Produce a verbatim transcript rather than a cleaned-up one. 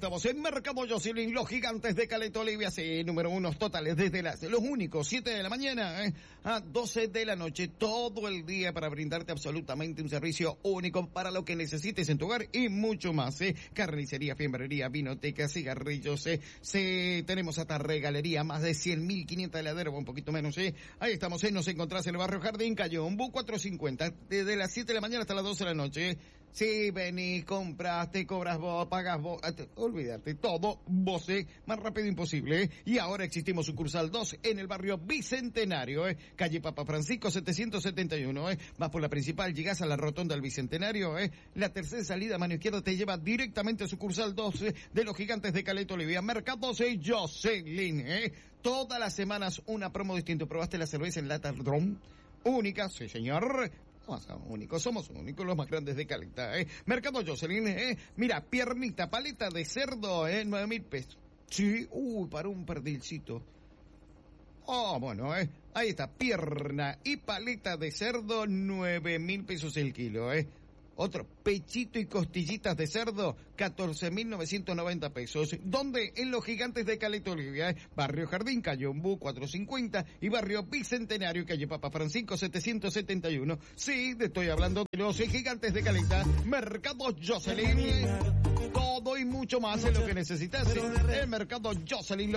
estamos en Mercado Jocelyn, los gigantes de Caleta Olivia, sí, número unos totales desde las, los únicos, siete de la mañana eh, a doce de la noche, todo el día para brindarte absolutamente un servicio único para lo que necesites en tu hogar y mucho más, eh. Carnicería, fiambrería, vinoteca, cigarrillos, eh. Se, tenemos hasta regalería, más de cien mil quinientos heladeros, un poquito menos, eh. Ahí estamos, eh, nos encontrás en el barrio Jardín, calle Ombú cuatrocientos cincuenta, desde las siete de la mañana hasta las doce de la noche, eh. Si venís, compras, te cobras vos, pagas vos, olvídate, todo vos, eh, más rápido imposible, eh. Y ahora existimos sucursal dos en el barrio Bicentenario, eh. Calle Papa Francisco setecientos setenta y uno, eh. Vas por la principal, llegás a la rotonda del Bicentenario, eh. La tercera salida a mano izquierda te lleva directamente a sucursal dos eh, de los gigantes de Caleta Olivia. Mercados y Jocelyn, eh. Todas las semanas una promo distinta. ¿Probaste la cerveza en lata Drum? Única, sí señor. No, somos únicos, somos únicos, los más grandes de Caleta, eh. Mercado Jocelyn, eh. Mira, piernita, paleta de cerdo, eh, nueve mil pesos. Sí, uy, para un perdilcito. Oh, bueno, eh. Ahí está, pierna y paleta de cerdo, nueve mil pesos el kilo, eh. Otro, pechito y costillitas de cerdo, catorce mil novecientos noventa pesos. ¿Dónde? En los gigantes de Caleta Olivia, eh. Barrio Jardín, calle Ombú cuatrocientos cincuenta y barrio Bicentenario, calle Papa Francisco setecientos setenta y uno. Sí, te estoy hablando de los gigantes de Caleta. Mercado Jocelyn. Todo y mucho más es lo que necesitas. El Mercado Jocelyn.